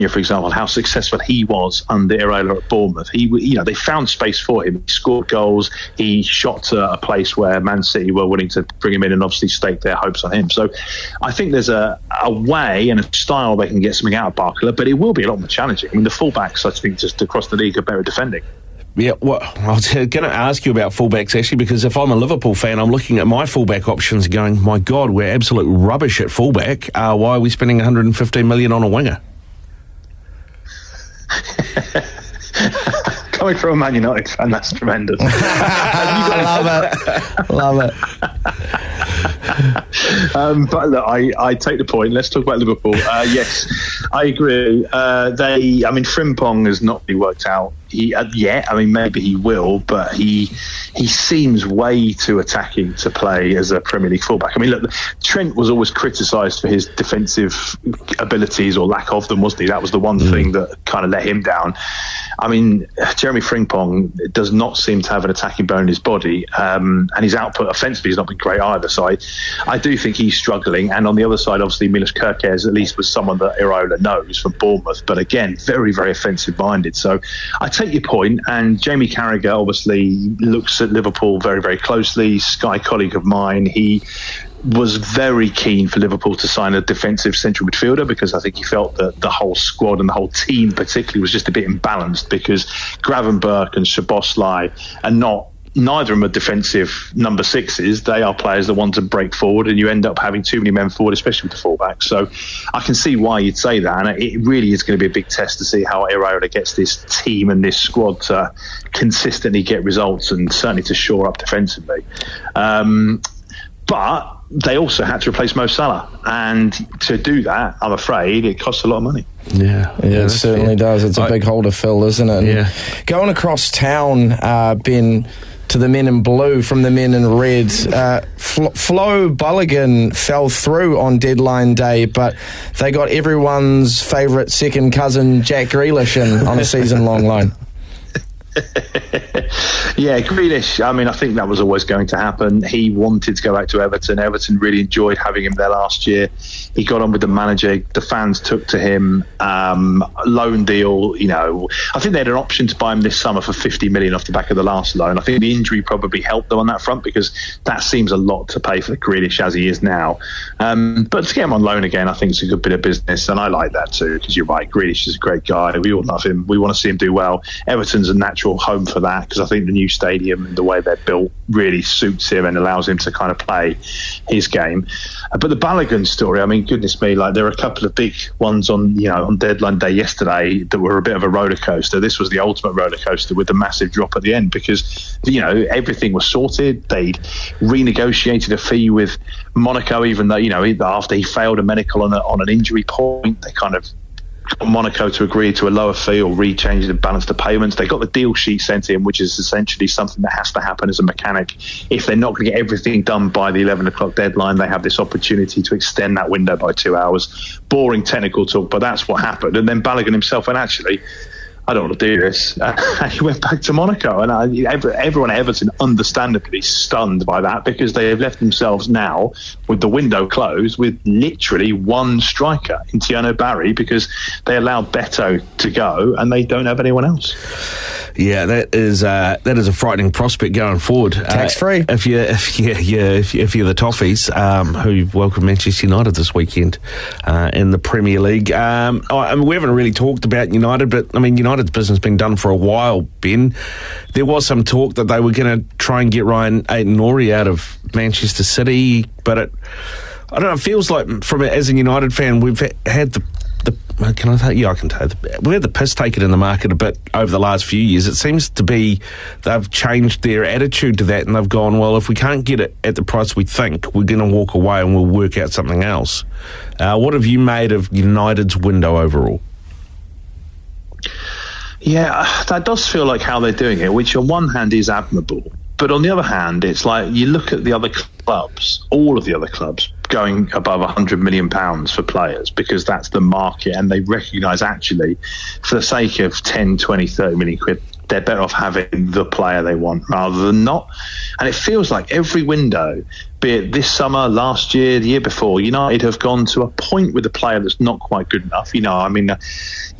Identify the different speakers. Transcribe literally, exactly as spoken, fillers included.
Speaker 1: for example, how successful he was under Iraola at Bournemouth. He, you know, they found space for him. He scored goals. He shot to a place where Man City were willing to bring him in and obviously stake their hopes on him. So I think there's a, a way and a style they can get something out of Barcola, but it will be a lot more challenging. I mean, the fullbacks, I think, just across the league are better defending.
Speaker 2: Yeah, well, I was going to ask you about fullbacks, actually, because if I'm a Liverpool fan, I'm looking at my fullback options going, my God, we're absolute rubbish at fullback. Uh, why are we spending one hundred fifteen million on a winger?
Speaker 1: Coming from a Man United fan, that's tremendous.
Speaker 3: Love it. Love it.
Speaker 1: um, but look, I, I take the point. Let's talk about Liverpool. Uh, yes, I agree. Uh, they, I mean, Frimpong has not been worked out he, uh, yet. I mean, maybe he will, but he he seems way too attacking to play as a Premier League fullback. I mean, look, Trent was always criticised for his defensive abilities or lack of them, wasn't he? That was the one mm. thing that kind of let him down. I mean, Jeremy Frimpong does not seem to have an attacking bone in his body, um, and his output offensively has not been great either. So I, I do think he's struggling. And on the other side, obviously, Milos Kerkez at least was someone that Iraola knows from Bournemouth, but again, very, very offensive-minded. So I take your point, and Jamie Carragher obviously looks at Liverpool very, very closely. Sky colleague of mine, he was very keen for Liverpool to sign a defensive central midfielder because I think he felt that the whole squad and the whole team particularly was just a bit imbalanced because Gravenberch and Szoboszlai are not, neither of them are defensive number sixes. They are players that want to break forward, and you end up having too many men forward, especially with the fullbacks. So I can see why you'd say that, and it really is going to be a big test to see how Iraola gets this team and this squad to consistently get results and certainly to shore up defensively. Um, but they also had to replace Mo Salah, and to do that, I'm afraid, it costs a lot of money.
Speaker 3: Yeah, yeah, it certainly fair. does. It's a I, big hole to fill, isn't it? And
Speaker 2: yeah.
Speaker 3: Going across town, uh, Ben, to the men in blue from the men in red, uh, Flo, Flo Balogun fell through on deadline day, but they got everyone's favourite second cousin, Jack Grealish, in on a season-long loan.
Speaker 1: Yeah, Grealish, I mean, I think that was always going to happen. He wanted to go back to Everton. Everton really enjoyed having him there last year. He got on with the manager. The fans took to him. Um, loan deal, you know, I think they had an option to buy him this summer for fifty million off the back of the last loan. I think the injury probably helped them on that front because that seems a lot to pay for Grealish as he is now. Um, but to get him on loan again, I think it's a good bit of business, and I like that too because you're right, Grealish is a great guy. We all love him. We want to see him do well. Everton's a natural home for that because I think the new stadium and the way they're built really suits him and allows him to kind of play his game. Uh, but the Balogun story, I mean, goodness me, like there are a couple of big ones on, you know, on deadline day yesterday that were a bit of a roller coaster. This was the ultimate roller coaster with the massive drop at the end because, you know, everything was sorted. They'd renegotiated a fee with Monaco, even though, you know, after he failed a medical on, a, on an injury point, they kind of Monaco to agree to a lower fee or re-change and balance the payments. They got the deal sheet sent in, which is essentially something that has to happen as a mechanic. If they're not going to get everything done by the eleven o'clock deadline, they have this opportunity to extend that window by two hours. Boring technical talk, but that's what happened. And then Balogun himself went, actually, I don't want to do this. Uh, he went back to Monaco, and I, every, everyone at Everton understandably stunned by that because they have left themselves now with the window closed with literally one striker in Tiano Barry because they allowed Beto to go and they don't have anyone else.
Speaker 2: Yeah, that is uh, that is a frightening prospect going forward.
Speaker 3: Tax free.
Speaker 2: Uh, if you if you yeah if, you, if you're the Toffees, um, who welcome Manchester United this weekend uh, in the Premier League. Um, I mean, we haven't really talked about United, but I mean, United's business has been done for a while. Ben, there was some talk that they were going to try and get Ryan Aït-Nouri out of Manchester City, but it, I don't know. It feels like, from as a United fan, we've had the. The, can I say? Yeah, I can tell. We've had the piss taken in the market a bit over the last few years. It seems to be they've changed their attitude to that, and they've gone, well, if we can't get it at the price we think, we're going to walk away and we'll work out something else. Uh, what have you made of United's window overall?
Speaker 1: Yeah, that does feel like how they're doing it, which on one hand is admirable. But on the other hand, it's like you look at the other clubs, all of the other clubs, going above one hundred million pounds for players because that's the market, and they recognise actually, for the sake of ten, twenty, thirty million quid they're better off having the player they want rather than not. And it feels like every window, be it this summer, last year, the year before, United have gone to a point with a player that's not quite good enough. You know, I mean,